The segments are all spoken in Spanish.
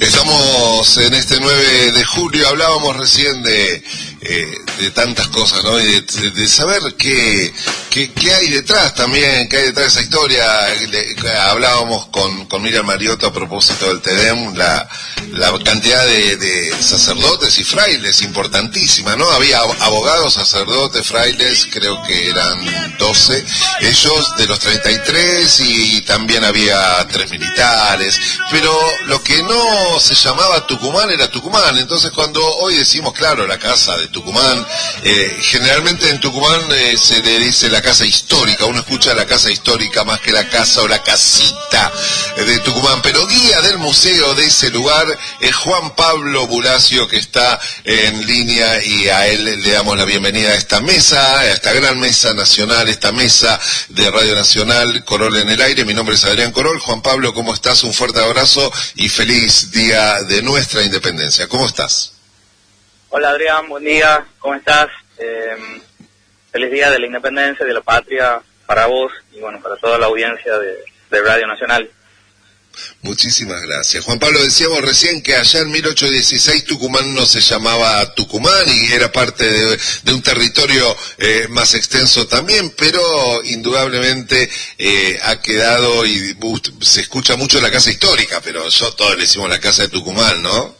Estamos en este 9 de julio, hablábamos recién de tantas cosas, ¿no? Y de saber qué hay detrás también, qué hay detrás de esa historia. Hablábamos con Miriam Mariotto a propósito del TEDEM, la cantidad de sacerdotes y frailes importantísima, ¿no? Había abogados, sacerdotes, frailes, creo que eran 12, ellos de los 33, y también había 3 militares, pero lo que no se llamaba Tucumán era Tucumán. Entonces cuando hoy decimos, claro, la casa de Tucumán, generalmente en Tucumán se le dice la casa histórica, uno escucha la casa histórica más que la casa o la casita de Tucumán, pero guía del museo de ese lugar es Juan Pablo Bulacio, que está en línea, y a él le damos la bienvenida a esta mesa, a esta gran mesa nacional, esta mesa de Radio Nacional, Corol en el aire. Mi nombre es Adrián Corol. Juan Pablo, ¿cómo estás? Un fuerte abrazo y feliz día de nuestra independencia. ¿Cómo estás? Hola Adrián, buen día, ¿cómo estás? Feliz día de la independencia, de la patria, para vos y bueno, para toda la audiencia de Radio Nacional. Muchísimas gracias. Juan Pablo, decíamos recién que allá en 1816 Tucumán no se llamaba Tucumán y era parte de un territorio más extenso también, pero indudablemente ha quedado, y se escucha mucho la casa histórica, pero todos le decimos la casa de Tucumán, ¿no?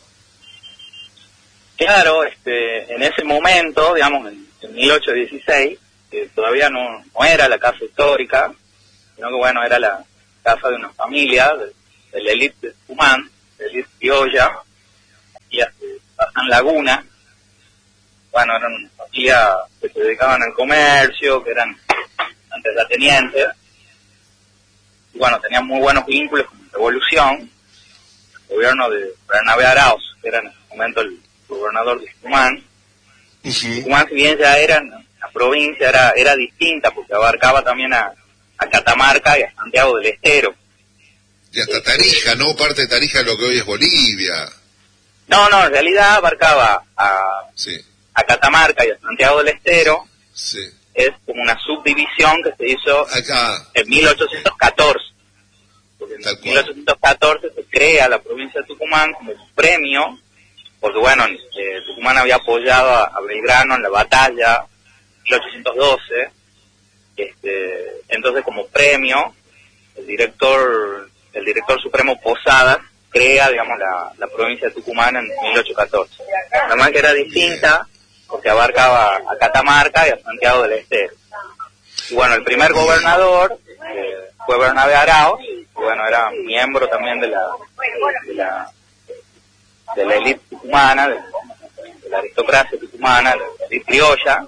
Claro, en ese momento, digamos, en 1816, todavía no era la casa histórica, sino que bueno, era la casa de una familia, de la élite de Tucumán, de la élite criolla, y San Laguna. Bueno, eran una familia que se dedicaban al comercio, que eran terratenientes, y bueno, tenían muy buenos vínculos con la Revolución. El gobierno de Bernabé Arauz, que era en ese momento el gobernador de Tucumán. Tucumán, si bien ya era una provincia, era distinta, porque abarcaba también a Catamarca y a Santiago del Estero. Y hasta Tarija, ¿no? Parte de Tarija, lo que hoy es Bolivia. No, en realidad abarcaba a Catamarca y a Santiago del Estero. Sí. Es como una subdivisión que se hizo acá en 1814. Porque en 1814 se crea la provincia de Tucumán como un premio, porque bueno, Tucumán había apoyado a Belgrano en la batalla 1812. Entonces, como premio, el director supremo Posadas crea, digamos, la provincia de Tucumán en 1814. Además que era distinta porque abarcaba a Catamarca y a Santiago del Estero. Y bueno, el primer gobernador fue Bernabé Arauz, y bueno, era miembro también de la élite tucumana, de la aristocracia tucumana, de la élite criolla.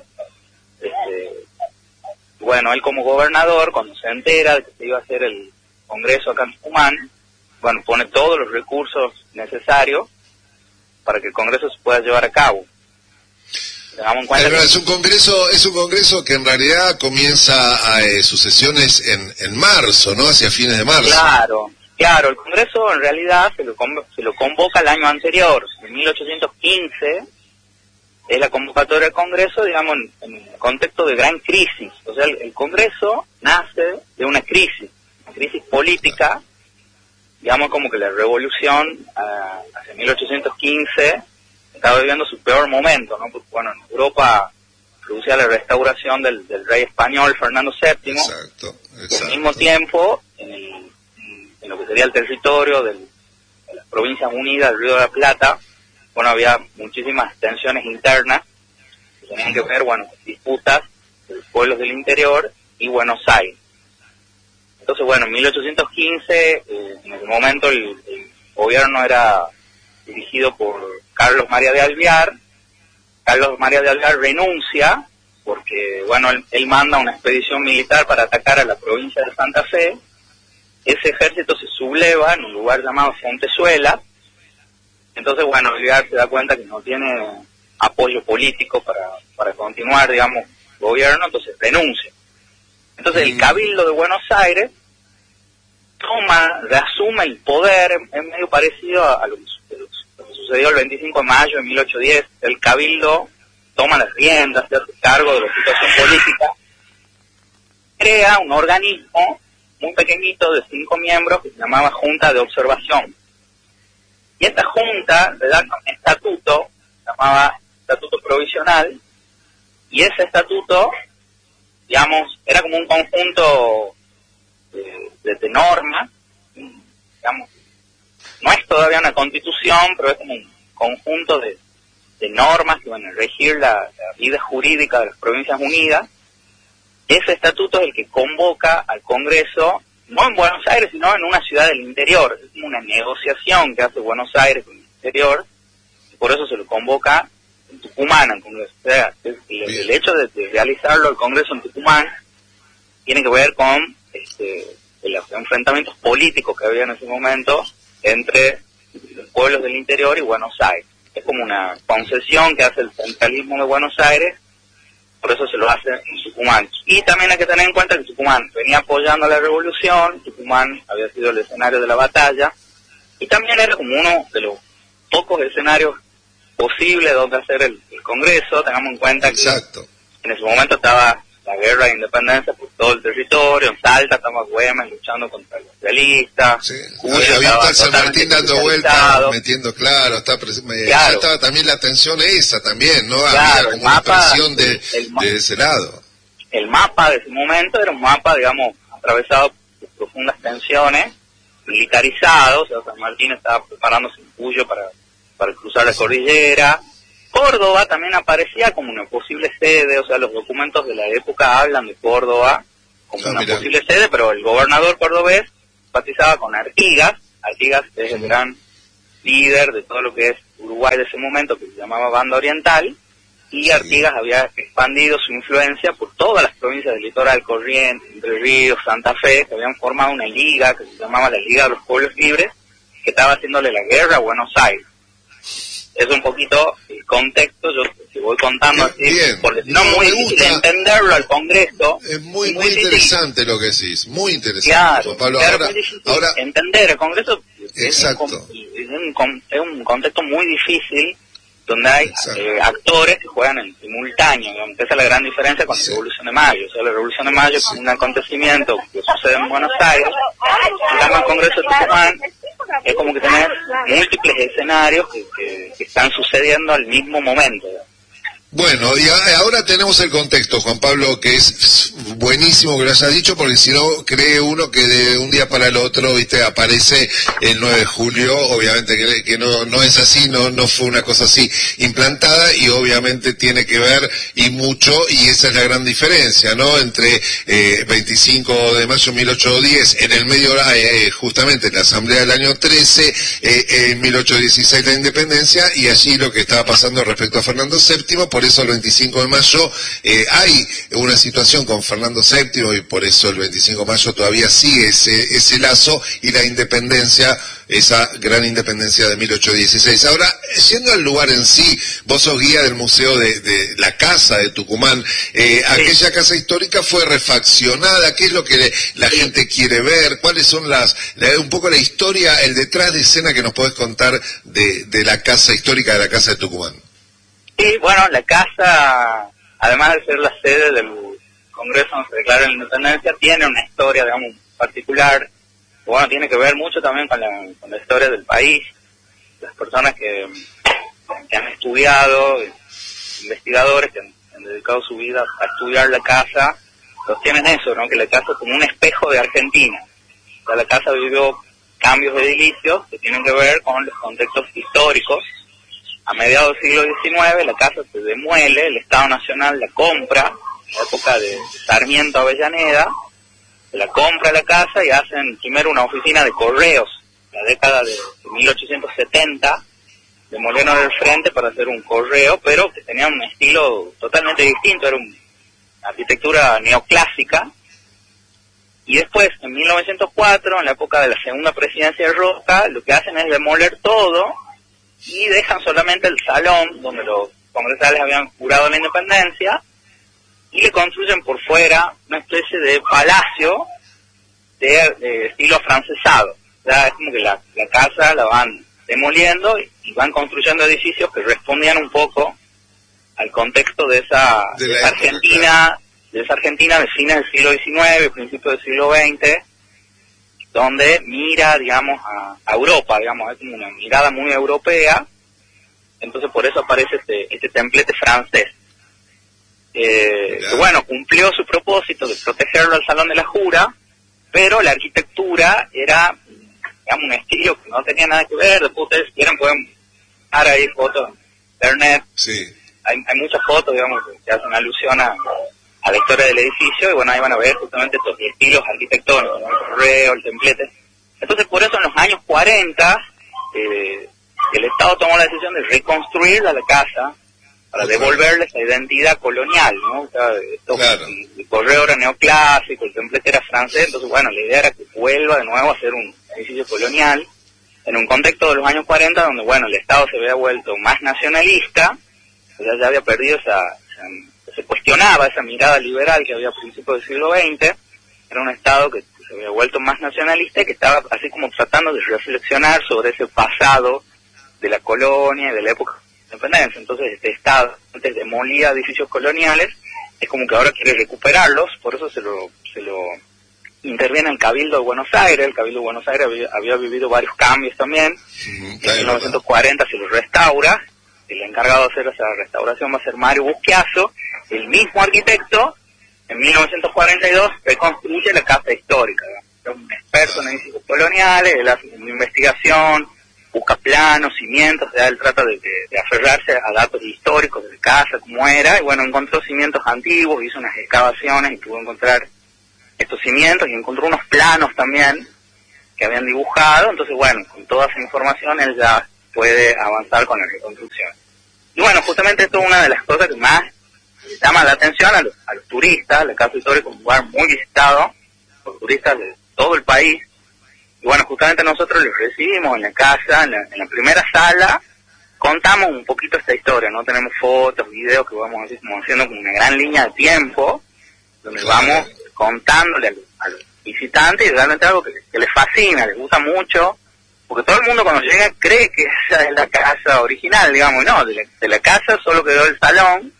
Bueno, él como gobernador, cuando se entera de que se iba a hacer el congreso acá en Tucumán, bueno, pone todos los recursos necesarios para que el congreso se pueda llevar a cabo. Tengamos en cuenta es un congreso que en realidad comienza sus sesiones en marzo, ¿no? Hacia fines de marzo. Claro, el congreso en realidad se lo convoca el año anterior, en 1815. Es la convocatoria del Congreso, digamos, en un contexto de gran crisis. O sea, el Congreso nace de una crisis política, digamos, como que la revolución hacia 1815 estaba viviendo su peor momento, ¿no? Porque, bueno, en Europa producía la restauración del rey español Fernando VII. Exacto. Y al mismo tiempo, en lo que sería el territorio de las Provincias Unidas del Río de la Plata, bueno, había muchísimas tensiones internas que tenían que ver, bueno, disputas de los pueblos del interior y Buenos Aires. Entonces, bueno, en 1815, en ese momento el gobierno era dirigido por Carlos María de Alvear. Carlos María de Alvear renuncia porque, bueno, él manda una expedición militar para atacar a la provincia de Santa Fe. Ese ejército se subleva en un lugar llamado Fontezuela. Entonces, bueno, Alvear se da cuenta que no tiene apoyo político para continuar, digamos, gobierno, entonces renuncia. Entonces el Cabildo de Buenos Aires reasume el poder, es medio parecido a lo que sucedió el 25 de mayo de 1810. El Cabildo toma las riendas, se hace cargo de la situación política, crea un organismo muy pequeñito de 5 miembros que se llamaba Junta de Observación. Y esta junta redacta un estatuto, se llamaba Estatuto Provisional, y ese estatuto, digamos, era como un conjunto de normas, digamos, no es todavía una constitución, pero es como un conjunto de normas que van a regir la vida jurídica de las Provincias Unidas. Ese estatuto es el que convoca al Congreso, no en Buenos Aires, sino en una ciudad del interior. Es como una negociación que hace Buenos Aires con el interior, y por eso se lo convoca en Tucumán al Congreso. O sea, el hecho de realizarlo el Congreso en Tucumán tiene que ver con los enfrentamientos políticos que había en ese momento entre los pueblos del interior y Buenos Aires. Es como una concesión que hace el centralismo de Buenos Aires, por eso se lo hace en Tucumán. Y también hay que tener en cuenta que Tucumán venía apoyando a la revolución, Tucumán había sido el escenario de la batalla, y también era como uno de los pocos escenarios posibles donde hacer el Congreso. Tengamos en cuenta que en ese momento estaba la guerra de independencia por todo el territorio, en Salta estaba Güemes luchando contra los realistas, había San Martín dando vueltas, metiendo, ya estaba también la tensión esa también, ¿no? Había como una presión de ese lado. El mapa de ese momento era un mapa, digamos, atravesado por profundas tensiones, militarizado. O sea, San Martín estaba preparándose en Cuyo para cruzar la cordillera. Córdoba también aparecía como una posible sede, o sea, los documentos de la época hablan de Córdoba como una posible sede, pero el gobernador cordobés simpatizaba con Artigas. Artigas es el gran líder de todo lo que es Uruguay de ese momento, que se llamaba Banda Oriental, y Artigas había expandido su influencia por todas las provincias del litoral, Corrientes, Entre Ríos, Santa Fe, que habían formado una liga que se llamaba la Liga de los Pueblos Libres, que estaba haciéndole la guerra a Buenos Aires. Es un poquito el contexto, yo te voy contando así, porque si no es muy difícil entenderlo al Congreso. Es muy interesante lo que decís, muy interesante. Claro, Pablo, ahora entender el Congreso exacto. Es un contexto muy difícil, donde hay actores que juegan en simultáneo, digamos. Esa es la gran diferencia con la Revolución de Mayo. O sea, la Revolución de Mayo es un acontecimiento que sucede en Buenos Aires, en cambio el Congreso de Tucumán es como que tenés múltiples escenarios que están sucediendo al mismo momento. Bueno, y ahora tenemos el contexto, Juan Pablo, que es buenísimo que lo hayas dicho, porque si no, cree uno que de un día para el otro, viste, aparece el 9 de julio, obviamente que no es así, no fue una cosa así implantada, y obviamente tiene que ver, y mucho, y esa es la gran diferencia, ¿no?, entre 25 de mayo de 1810, en el medio, justamente, la Asamblea del año 13, en 1816 la Independencia, y allí lo que estaba pasando respecto a Fernando VII. Por eso el 25 de mayo hay una situación con Fernando VII, y por eso el 25 de mayo todavía sigue ese lazo, y la independencia, esa gran independencia de 1816. Ahora, yendo al lugar en sí, vos sos guía del Museo de la Casa de Tucumán. Aquella casa histórica fue refaccionada. ¿Qué es lo que la gente quiere ver? ¿Cuáles son un poco la historia, el detrás de escena que nos podés contar de la casa histórica de la Casa de Tucumán? Sí, bueno, la casa, además de ser la sede del Congreso donde se declara la independencia, tiene una historia, digamos, particular. Bueno, tiene que ver mucho también con la historia del país. Las personas que han estudiado, investigadores que han dedicado su vida a estudiar la casa, sostienen eso, ¿no?, que la casa es como un espejo de Argentina. O sea, la casa vivió cambios edilicios que tienen que ver con los contextos históricos. A mediados del siglo XIX la casa se demuele, el Estado Nacional la compra, en la época de Sarmiento Avellaneda, la compra la casa y hacen primero una oficina de correos, en la década de 1870, demolieron el frente para hacer un correo, pero que tenía un estilo totalmente distinto, era una arquitectura neoclásica. Y después, en 1904, en la época de la segunda presidencia de Roca, lo que hacen es demoler todo y dejan solamente el salón donde los congresales habían jurado la independencia, y le construyen por fuera una especie de palacio de estilo afrancesado. O sea, es como que la casa la van demoliendo y van construyendo edificios que respondían un poco al contexto de esa Argentina, de fines del siglo XIX, principios del siglo XX, donde mira, digamos, a Europa, digamos, es como una mirada muy europea, entonces por eso aparece este templete francés. Que bueno, cumplió su propósito de protegerlo al Salón de la Jura, pero la arquitectura era, digamos, un estilo que no tenía nada que ver. Después ustedes quieren pueden buscar ahí fotos en internet. Sí. Hay muchas fotos, digamos, que hacen alusión a la historia del edificio, y bueno, ahí van a ver justamente estos estilos arquitectónicos, ¿no? El correo, el templete. Entonces, por eso en los años 40, el Estado tomó la decisión de reconstruir la casa para devolverle esa identidad colonial, ¿no? O sea, Claro. El correo era neoclásico, el templete era francés, entonces, bueno, la idea era que vuelva de nuevo a ser un edificio colonial, en un contexto de los años 40, donde, bueno, el Estado se había vuelto más nacionalista, o sea, ya había perdido se cuestionaba esa mirada liberal que había a principios del siglo XX, era un Estado que se había vuelto más nacionalista y que estaba así como tratando de reflexionar sobre ese pasado de la colonia y de la época de independencia. Entonces este Estado antes demolía edificios coloniales, es como que ahora quiere recuperarlos, por eso se lo interviene el Cabildo de Buenos Aires. El Cabildo de Buenos Aires había vivido varios cambios también. En 1940 se lo restaura. El encargado de hacer esa restauración va a ser Mario Busquiazo. El mismo arquitecto, en 1942, reconstruye la casa histórica. Es un experto en edificios coloniales, él hace una investigación, busca planos, cimientos, o sea, él trata de aferrarse a datos históricos de la casa, cómo era, y bueno, encontró cimientos antiguos, hizo unas excavaciones y pudo encontrar estos cimientos, y encontró unos planos también que habían dibujado. Entonces, bueno, con toda esa información él ya puede avanzar con la reconstrucción. Y bueno, justamente esto es una de las cosas que más llama la atención a los turistas. La casa histórica es un lugar muy visitado por turistas de todo el país. Y bueno, justamente nosotros les recibimos en la casa, en la primera sala, contamos un poquito esta historia, ¿no? Tenemos fotos, videos que vamos haciendo como una gran línea de tiempo, donde vamos contándole a los visitantes, y realmente algo que les fascina, les gusta mucho, porque todo el mundo cuando llega cree que esa es la casa original, digamos, no, de la casa solo quedó el salón,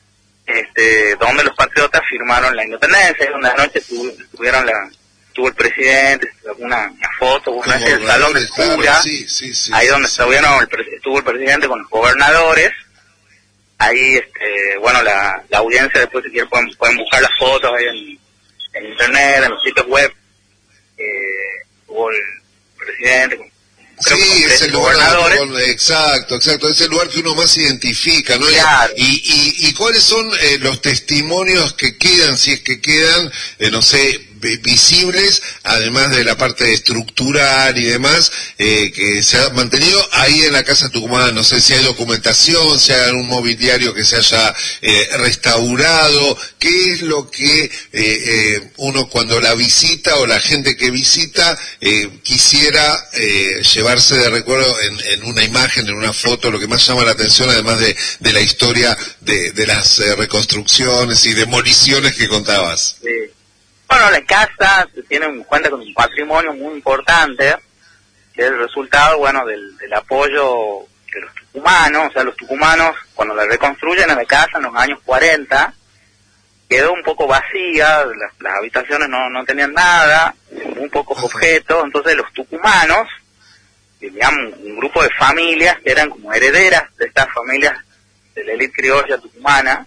donde los patriotas firmaron la independencia, y donde anoche tuvo el presidente, una foto, una del salón de cura, ahí donde estuvo el presidente con los gobernadores. Ahí, bueno, la audiencia después, si quieren, pueden buscar las fotos ahí en internet, en los sitios web. Hubo el presidente, sí, es el lugar, exacto, es el lugar que uno más identifica, ¿no? Claro. ¿Y cuáles son los testimonios que quedan, si es que quedan, no sé, visibles, además de la parte estructural y demás, que se ha mantenido ahí en la Casa Tucumán? No sé si hay documentación, si hay algún mobiliario que se haya restaurado. ¿Qué es lo que uno cuando la visita, o la gente que visita, quisiera llevarse de recuerdo en una imagen, en una foto? Lo que más llama la atención, además de la historia de las reconstrucciones y demoliciones que contabas. Sí. Bueno, la casa cuenta con un patrimonio muy importante, que es el resultado, bueno, del apoyo de los tucumanos. O sea, los tucumanos, cuando la reconstruyen a la casa en los años 40, quedó un poco vacía, las habitaciones no tenían nada, muy pocos objetos. Entonces los tucumanos, digamos, un grupo de familias que eran como herederas de estas familias de la élite criolla tucumana,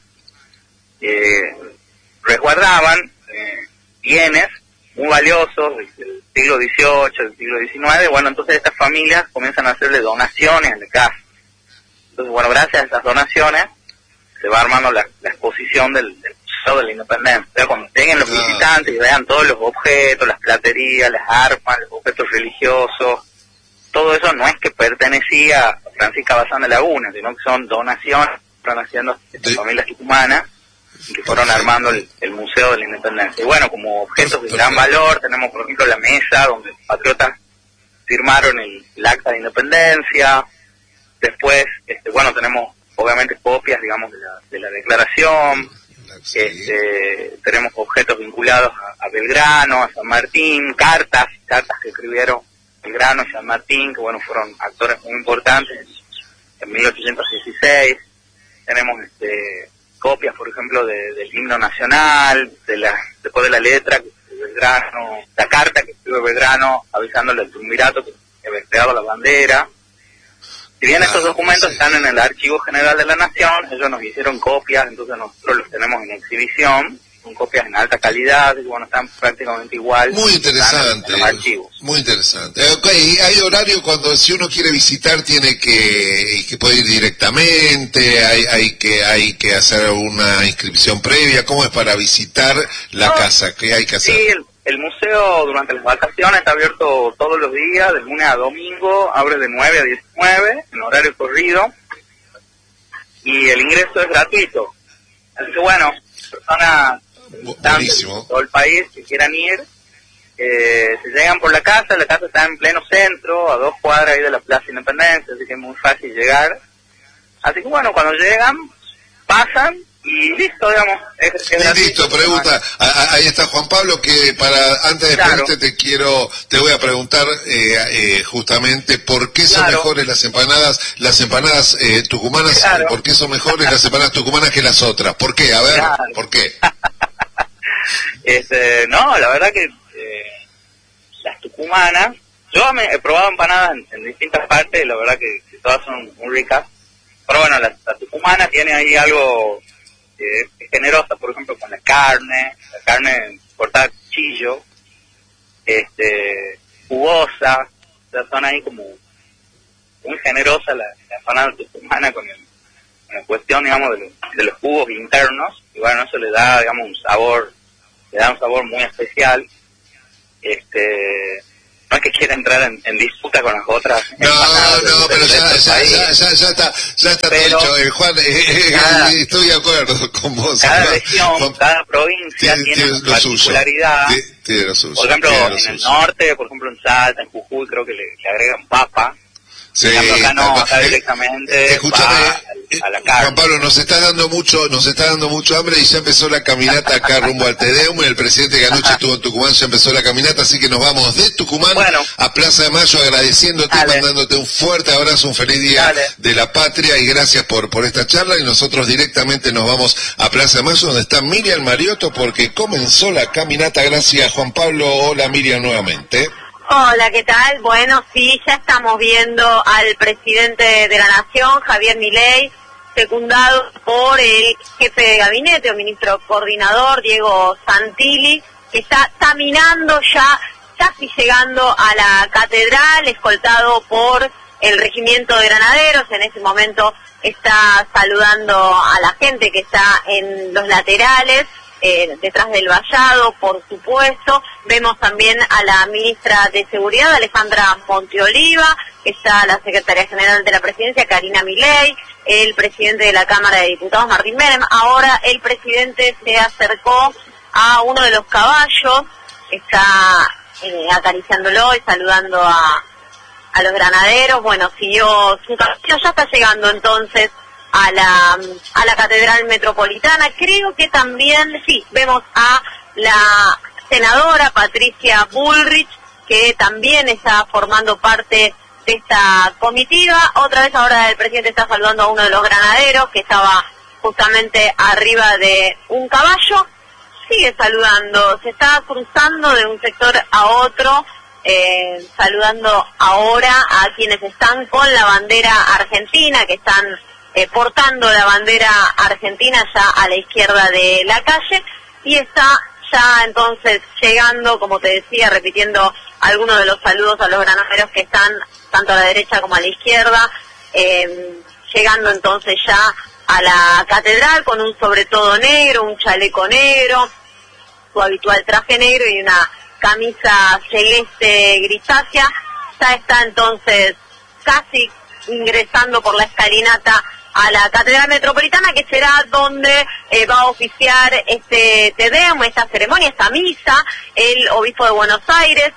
resguardaban bienes muy valiosos del siglo XVIII, del siglo XIX. Bueno, entonces estas familias comienzan a hacerle donaciones en la casa. Entonces, bueno, gracias a esas donaciones se va armando la exposición del Museo de la Independencia. O sea, cuando lleguen los visitantes y vean todos los objetos, las platerías, las armas, los objetos religiosos, todo eso no es que pertenecía a Francisca Bazán de Laguna, sino que son donaciones que están haciendo estas familias tucumanas, que fueron armando el Museo de la Independencia. Y bueno, como objetos de gran valor, tenemos por ejemplo la mesa donde los patriotas firmaron el acta de independencia. Después, bueno, tenemos obviamente copias, digamos, de la declaración. Tenemos objetos vinculados a Belgrano, a San Martín, cartas que escribieron Belgrano y San Martín, que bueno, fueron actores muy importantes en 1816. Tenemos copias, por ejemplo, del himno nacional, después de la letra, que se Belgrano, la carta que escribe Belgrano avisándole al triunvirato que había creado la bandera. Si bien estos documentos están en el Archivo General de la Nación, ellos nos hicieron copias, entonces nosotros los tenemos en exhibición, son copias en alta calidad, y bueno, están prácticamente igual. Muy interesante, en los archivos. Muy interesante. Okay, ¿hay horario cuando si uno quiere visitar tiene que puede ir directamente? ¿Hay que hacer una inscripción previa? ¿Cómo es para visitar la casa? ¿Qué hay que hacer? Sí, el museo durante las vacaciones está abierto todos los días, de lunes a domingo, abre de 9 a 19, en horario corrido, y el ingreso es gratuito. Así que bueno, personas de todo el país que quieran ir, se llegan por la casa está en pleno centro, a 2 cuadras ahí de la Plaza Independencia, así que es muy fácil llegar. Así que bueno, cuando llegan, pasan, y listo, digamos. Listo, pregunta. Ahí está Juan Pablo, que antes de despedirte te voy a preguntar justamente por qué son mejores las empanadas tucumanas, por qué son mejores las empanadas tucumanas que las otras. ¿Por qué? A ver, ¿por qué? No, la verdad que las tucumanas, yo he probado empanadas en distintas partes, y la verdad que todas son muy ricas. Pero bueno, la tucumana tiene ahí algo es generosa, por ejemplo, con la carne cortada a cuchillo, jugosa, o sea, son ahí como muy generosa la empanada tucumana con la cuestión, digamos, de los jugos internos, y bueno, eso le da, digamos, un sabor muy especial. No es que quiera entrar en disputa con las otras. No, pero ya está pero, todo dicho. Juan, estoy de acuerdo con vos. Cada región, cada provincia tiene su particularidad. Tiene lo suyo. Por ejemplo, en el norte, por ejemplo en Salta, en Jujuy, creo que le agregan papa. Sí, acá directamente a la carne. Juan Pablo, nos está dando mucho hambre, y ya empezó la caminata acá rumbo al Tedeum. El presidente que anoche estuvo en Tucumán, ya empezó la caminata, así que nos vamos de Tucumán a Plaza de Mayo, agradeciéndote, mandándote un fuerte abrazo, un feliz día de la patria, y gracias por esta charla. Y nosotros directamente nos vamos a Plaza de Mayo, donde está Miriam Mariotto, porque comenzó la caminata. Gracias, Juan Pablo. Hola, Miriam, nuevamente. Hola, ¿qué tal? Bueno, sí, ya estamos viendo al presidente de la Nación, Javier Milei, secundado por el jefe de gabinete o ministro coordinador, Diego Santilli, que está caminando ya, casi llegando a la catedral, escoltado por el regimiento de granaderos. En ese momento está saludando a la gente que está en los laterales, detrás del vallado, por supuesto. Vemos también a la ministra de Seguridad, Alejandra Monteoliva, está la secretaria general de la Presidencia, Karina Milei, el presidente de la Cámara de Diputados, Martín Menem. Ahora el presidente se acercó a uno de los caballos, está acariciándolo y saludando a los granaderos. Bueno, siguió su camino, ya está llegando entonces a la Catedral Metropolitana. Creo que también, sí, vemos a la senadora Patricia Bullrich, que también está formando parte de esta comitiva. Otra vez ahora el presidente está saludando a uno de los granaderos que estaba justamente arriba de un caballo. Sigue saludando, se está cruzando de un sector a otro, saludando ahora a quienes están con la bandera argentina, que están portando la bandera argentina ya a la izquierda de la calle, y está ya entonces llegando, como te decía, repitiendo algunos de los saludos a los granaderos que están tanto a la derecha como a la izquierda, llegando entonces ya a la catedral con un sobretodo negro, un chaleco negro, su habitual traje negro y una camisa celeste grisácea. Ya está entonces casi ingresando por la escalinata a la Catedral Metropolitana, que será donde va a oficiar este Tedeum, esta ceremonia, esta misa, el obispo de Buenos Aires,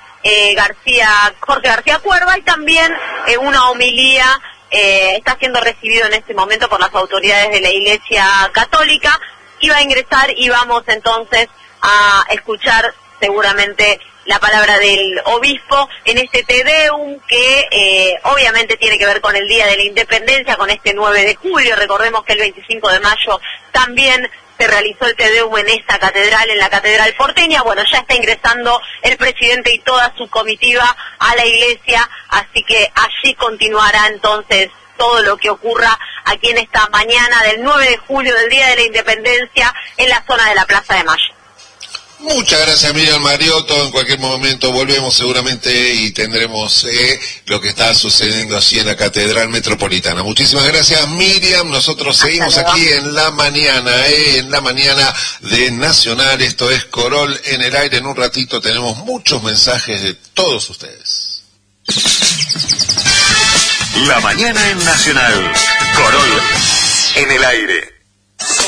Jorge García Cuerva, y también una homilía está siendo recibido en este momento por las autoridades de la Iglesia Católica, y va a ingresar, y vamos entonces a escuchar seguramente la palabra del obispo en este Te Deum que obviamente tiene que ver con el Día de la Independencia, con este 9 de julio. Recordemos que el 25 de mayo también se realizó el Te Deum en esta catedral, en la Catedral Porteña. Bueno, ya está ingresando el presidente y toda su comitiva a la iglesia, así que allí continuará entonces todo lo que ocurra aquí en esta mañana del 9 de julio, del Día de la Independencia, en la zona de la Plaza de Mayo. Muchas gracias, Miriam Mariotto. En cualquier momento volvemos seguramente y tendremos lo que está sucediendo así en la Catedral Metropolitana. Muchísimas gracias, Miriam. Nosotros seguimos aquí en la mañana de Nacional. Esto es Corol en el aire. En un ratito tenemos muchos mensajes de todos ustedes. La mañana en Nacional. Corol en el aire.